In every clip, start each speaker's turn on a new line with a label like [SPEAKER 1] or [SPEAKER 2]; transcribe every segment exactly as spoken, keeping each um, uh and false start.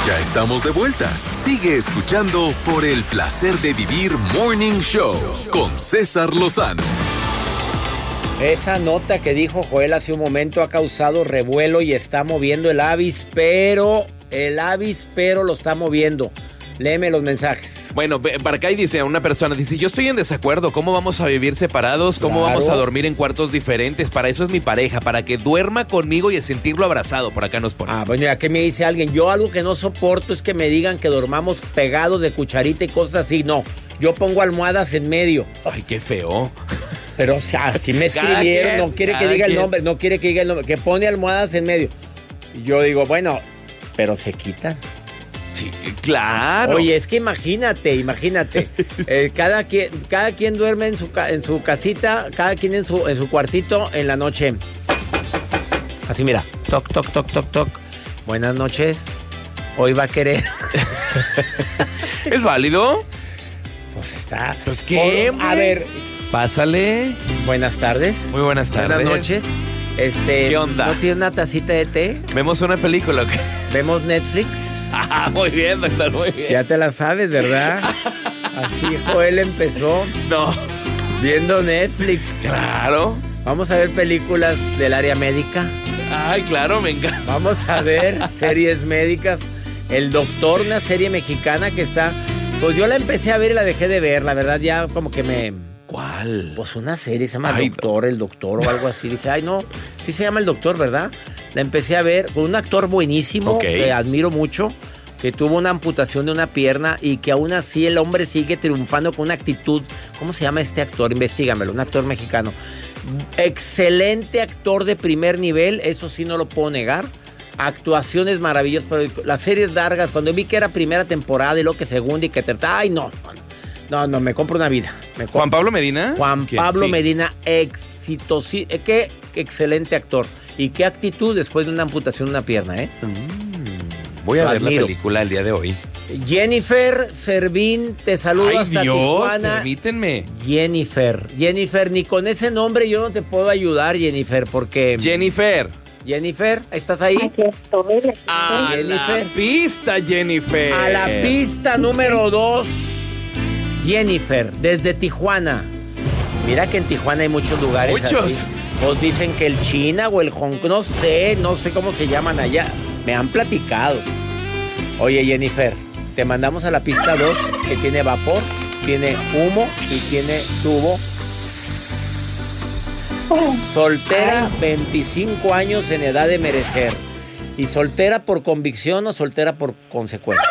[SPEAKER 1] Ya estamos de vuelta. Sigue escuchando por el placer de vivir Morning Show con César Lozano.
[SPEAKER 2] Esa nota que dijo Joel hace un momento ha causado revuelo y está moviendo el avispero. El avispero lo está moviendo. Léeme los mensajes.
[SPEAKER 3] Bueno, para acá dice una persona, dice, yo estoy en desacuerdo, ¿cómo vamos a vivir separados? ¿Cómo
[SPEAKER 2] Claro.
[SPEAKER 3] vamos a dormir en cuartos diferentes? Para eso es mi pareja, para que duerma conmigo y sentirlo abrazado. Por acá nos pone.
[SPEAKER 2] Ah, bueno, ya que me dice alguien, yo algo que no soporto es que me digan que dormamos pegados de cucharita y cosas así. No, yo pongo almohadas en medio.
[SPEAKER 3] Ay, qué feo.
[SPEAKER 2] Pero o sea, así me
[SPEAKER 3] Cada
[SPEAKER 2] escribieron,
[SPEAKER 3] quien,
[SPEAKER 2] no quiere que
[SPEAKER 3] cada
[SPEAKER 2] diga el
[SPEAKER 3] quien.
[SPEAKER 2] nombre, no quiere que diga el nombre, que pone almohadas en medio. Y yo digo, bueno, pero se quitan.
[SPEAKER 3] Sí, claro.
[SPEAKER 2] Oye, es que imagínate, imagínate. eh, cada, quien, cada quien duerme en su, ca- en su casita, cada quien en su, en su cuartito en la noche. Así mira, toc, toc, toc, toc, toc. Buenas noches. Hoy va a querer.
[SPEAKER 3] ¿Es válido?
[SPEAKER 2] Pues está.
[SPEAKER 3] Pues, ¿qué,
[SPEAKER 2] Oh, a
[SPEAKER 3] hombre?
[SPEAKER 2] ver,
[SPEAKER 3] Pásale.
[SPEAKER 2] buenas tardes.
[SPEAKER 3] Muy buenas tardes.
[SPEAKER 2] Buenas noches. Este,
[SPEAKER 3] ¿Qué onda?
[SPEAKER 2] ¿No tiene una tacita de té?
[SPEAKER 3] ¿Vemos una película o qué?
[SPEAKER 2] ¿Vemos Netflix?
[SPEAKER 3] Ah, muy bien, doctor, muy bien.
[SPEAKER 2] Ya te la sabes, ¿verdad? Así Joel empezó
[SPEAKER 3] No.
[SPEAKER 2] viendo Netflix.
[SPEAKER 3] Claro.
[SPEAKER 2] Vamos a ver películas del área médica.
[SPEAKER 3] Ay, claro, me encanta.
[SPEAKER 2] Vamos a ver series médicas. El Doctor, una serie mexicana que está... Pues yo la empecé a ver y la dejé de ver. La verdad ya como que me...
[SPEAKER 3] ¿Cuál?
[SPEAKER 2] Pues una serie se llama
[SPEAKER 3] Ay,
[SPEAKER 2] Doctor, el Doctor o algo así. Dije, ay no, sí se llama El Doctor, ¿verdad? La empecé a ver con un actor buenísimo,
[SPEAKER 3] Ok.
[SPEAKER 2] que admiro mucho, que tuvo una amputación de una pierna y que aún así el hombre sigue triunfando con una actitud. ¿Cómo se llama este actor? Investígamelo, un actor mexicano. Excelente actor de primer nivel, eso sí no lo puedo negar. Actuaciones maravillosas, pero las series largas, cuando vi que era primera temporada y luego que segunda y que tercera, ay no, no, no, no, no, me compro una vida. Me compro.
[SPEAKER 3] ¿Juan Pablo Medina?
[SPEAKER 2] Juan
[SPEAKER 3] ¿Quién?
[SPEAKER 2] Pablo
[SPEAKER 3] Sí.
[SPEAKER 2] Medina, exitosísimo. Qué excelente actor. Y qué actitud después de una amputación de una pierna, ¿eh?
[SPEAKER 3] Mm, voy a
[SPEAKER 2] Lo
[SPEAKER 3] ver
[SPEAKER 2] admiro.
[SPEAKER 3] la película el día de hoy.
[SPEAKER 2] Jennifer Servín, te saludo
[SPEAKER 3] Ay,
[SPEAKER 2] hasta
[SPEAKER 3] Dios,
[SPEAKER 2] Tijuana.
[SPEAKER 3] permítanme.
[SPEAKER 2] Jennifer, Jennifer, ni con ese nombre yo no te puedo ayudar, Jennifer, porque...
[SPEAKER 3] Jennifer.
[SPEAKER 2] Jennifer, ¿estás ahí?
[SPEAKER 4] Aquí estoy, aquí
[SPEAKER 3] A
[SPEAKER 4] estoy.
[SPEAKER 3] la
[SPEAKER 2] Jennifer.
[SPEAKER 3] pista, Jennifer.
[SPEAKER 2] A la pista número dos, Jennifer, desde Tijuana. Mira que en Tijuana hay muchos lugares
[SPEAKER 3] Muchos.
[SPEAKER 2] así. Pues dicen que el China o el Hong Kong, no sé, no sé cómo se llaman allá. Me han platicado. Oye, Jennifer, te mandamos a la pista dos, que tiene vapor, tiene humo y tiene tubo. Soltera, veinticinco años en edad de merecer. ¿Y soltera por convicción o soltera por consecuencia?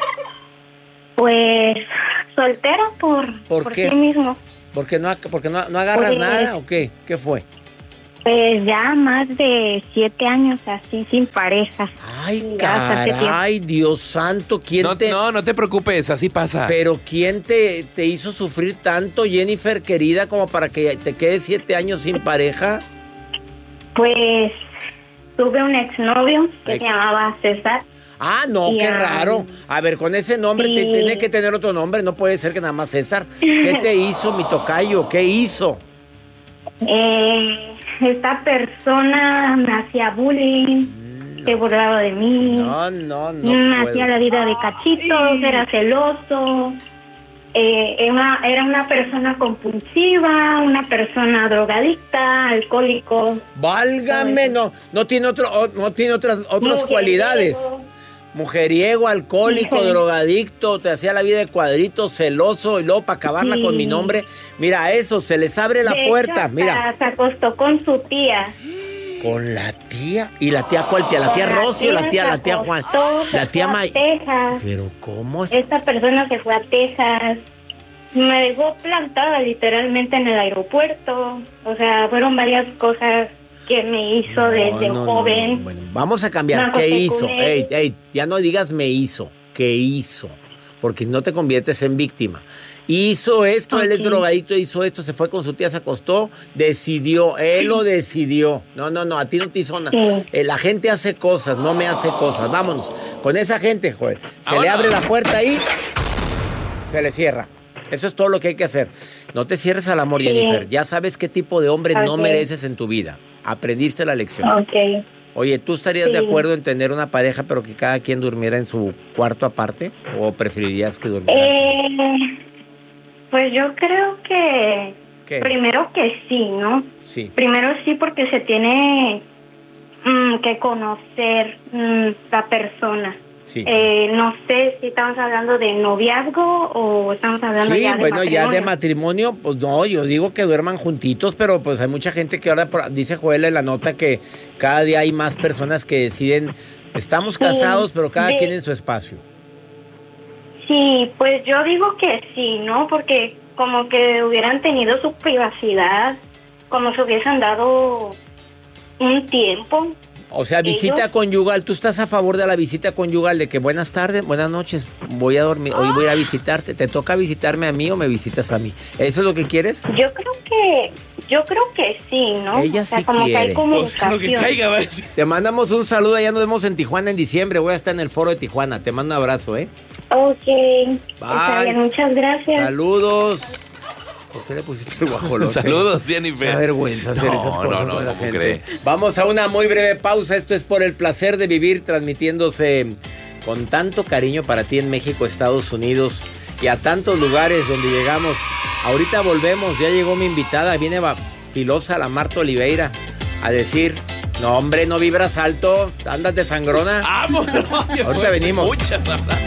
[SPEAKER 4] Pues soltera por,
[SPEAKER 2] ¿Por qué?
[SPEAKER 4] sí mismo.
[SPEAKER 2] ¿Porque no, porque no, no agarras
[SPEAKER 4] Pues-
[SPEAKER 2] nada o qué? ¿Qué fue?
[SPEAKER 4] Pues ya más de siete años así sin pareja.
[SPEAKER 2] Ay,
[SPEAKER 4] Sí, ya bastante
[SPEAKER 2] caray, Dios santo, ¿quién
[SPEAKER 3] No,
[SPEAKER 2] te...
[SPEAKER 3] no, no te preocupes, así pasa.
[SPEAKER 2] Pero ¿quién te, te hizo sufrir tanto, Jennifer, querida, como para que te quedes siete años sin pareja?
[SPEAKER 4] Pues tuve un exnovio que
[SPEAKER 2] Ay.
[SPEAKER 4] se llamaba César.
[SPEAKER 2] Ah, no,
[SPEAKER 4] Y,
[SPEAKER 2] qué
[SPEAKER 4] ah,
[SPEAKER 2] raro. A ver, con ese nombre te-
[SPEAKER 4] sí.
[SPEAKER 2] tiene que tener otro nombre, no puede ser que nada más César. ¿Qué te hizo, mi tocayo? ¿Qué hizo?
[SPEAKER 4] Eh, esta persona me hacía bullying, se burlaba de mí,
[SPEAKER 2] No, no, no
[SPEAKER 4] me
[SPEAKER 2] puedo.
[SPEAKER 4] hacía la vida de cachitos, era celoso. Eh, era, una, era una persona compulsiva, una persona drogadicta, alcohólico.
[SPEAKER 2] Válgame, no, no tiene otro, o- no tiene otras, otras
[SPEAKER 4] mujeriego.
[SPEAKER 2] cualidades. Mujeriego, alcohólico,
[SPEAKER 4] Híjole.
[SPEAKER 2] drogadicto, te hacía la vida de cuadritos, celoso, y luego para acabarla
[SPEAKER 4] Sí.
[SPEAKER 2] con mi nombre, mira a eso, se les abre la
[SPEAKER 4] De
[SPEAKER 2] puerta,
[SPEAKER 4] hecho,
[SPEAKER 2] mira,
[SPEAKER 4] hasta se acostó con su tía.
[SPEAKER 2] con la tía, y la tía cuál tía, la tía
[SPEAKER 4] Con
[SPEAKER 2] Rosy o la tía,
[SPEAKER 4] se
[SPEAKER 2] la tía Juan,
[SPEAKER 4] acostó, se
[SPEAKER 2] la tía
[SPEAKER 4] fue a
[SPEAKER 2] May.
[SPEAKER 4] Texas.
[SPEAKER 2] Pero cómo es,
[SPEAKER 4] Esta persona se fue a Texas. Me dejó plantada literalmente en el aeropuerto. O sea, fueron varias cosas que me hizo desde
[SPEAKER 2] No, no, no,
[SPEAKER 4] joven.
[SPEAKER 2] no, bueno, vamos a cambiar,
[SPEAKER 4] Me
[SPEAKER 2] ¿qué
[SPEAKER 4] acosté
[SPEAKER 2] hizo?
[SPEAKER 4] con él.
[SPEAKER 2] Ey, ey, ya no digas me hizo, ¿qué hizo? Porque si no te conviertes en víctima. Hizo esto, él es
[SPEAKER 4] Ok.
[SPEAKER 2] drogadicto, hizo esto, se fue con su tía, se acostó, decidió, él lo decidió. No, no, no, a ti no te hizo nada.
[SPEAKER 4] Sí.
[SPEAKER 2] Eh, la gente hace cosas, no me hace cosas. Vámonos, con esa gente, joder. Se le
[SPEAKER 3] Vámonos.
[SPEAKER 2] abre la puerta ahí, se le cierra. Eso es todo lo que hay que hacer. No te cierres al amor,
[SPEAKER 4] Sí.
[SPEAKER 2] Jennifer. Ya sabes qué tipo de hombre no
[SPEAKER 4] Ok.
[SPEAKER 2] mereces en tu vida. Aprendiste la lección.
[SPEAKER 4] Ok.
[SPEAKER 2] Oye, ¿tú estarías
[SPEAKER 4] Sí.
[SPEAKER 2] de acuerdo en tener una pareja pero que cada quien durmiera en su cuarto aparte? ¿O preferirías que durmieran?
[SPEAKER 4] Eh, pues yo creo que
[SPEAKER 2] ¿Qué?
[SPEAKER 4] primero que sí, ¿no?
[SPEAKER 2] Sí.
[SPEAKER 4] Primero sí, porque se tiene mm, que conocer mm, la persona.
[SPEAKER 2] Sí.
[SPEAKER 4] Eh, no sé si estamos hablando de noviazgo o estamos hablando
[SPEAKER 2] Sí,
[SPEAKER 4] ya de
[SPEAKER 2] bueno,
[SPEAKER 4] matrimonio.
[SPEAKER 2] ya de matrimonio, pues no, yo digo que duerman juntitos, pero pues hay mucha gente que ahora, por- dice Joel en la nota que cada día hay más personas que deciden, estamos casados, pero cada
[SPEAKER 4] de-
[SPEAKER 2] quien en su espacio.
[SPEAKER 4] Sí, pues yo digo que sí, ¿no? Porque como que hubieran tenido su privacidad, como se hubiesen dado un tiempo.
[SPEAKER 2] O sea, visita
[SPEAKER 4] Ellos-
[SPEAKER 2] conyugal, ¿tú estás a favor de la visita conyugal? De que buenas tardes, buenas noches, voy a dormir, hoy voy a visitarte, ¿te toca visitarme a mí o me visitas a mí? ¿Eso es lo que quieres?
[SPEAKER 4] Yo creo que, yo creo que sí, ¿no?
[SPEAKER 2] Ella
[SPEAKER 4] o sea,
[SPEAKER 2] sí
[SPEAKER 4] como que
[SPEAKER 2] quiere.
[SPEAKER 4] hay
[SPEAKER 3] O sea, lo que
[SPEAKER 4] comunicación.
[SPEAKER 3] caiga, va a decir.
[SPEAKER 2] Te mandamos un saludo, ya nos vemos en Tijuana en diciembre, voy a estar en el foro de Tijuana, te mando un abrazo, ¿eh?
[SPEAKER 4] Ok, está
[SPEAKER 2] Bye.
[SPEAKER 4] bien, muchas gracias.
[SPEAKER 2] Saludos. ¿Por qué le pusiste el guajolote?
[SPEAKER 3] Saludos, Jennifer.
[SPEAKER 2] Qué vergüenza hacer
[SPEAKER 3] No,
[SPEAKER 2] esas
[SPEAKER 3] no,
[SPEAKER 2] cosas
[SPEAKER 3] no,
[SPEAKER 2] con la
[SPEAKER 3] ¿cómo
[SPEAKER 2] gente.
[SPEAKER 3] cree?
[SPEAKER 2] Vamos a una muy breve pausa. Esto es Por el Placer de Vivir, transmitiéndose con tanto cariño para ti en México, Estados Unidos y a tantos lugares donde llegamos. Ahorita volvemos, ya llegó mi invitada, viene va- filosa la Marta Oliveira a decir, no hombre, no vibras alto, andas de sangrona.
[SPEAKER 3] ¡Vámonos!
[SPEAKER 2] Ahorita venimos.
[SPEAKER 3] Muchas,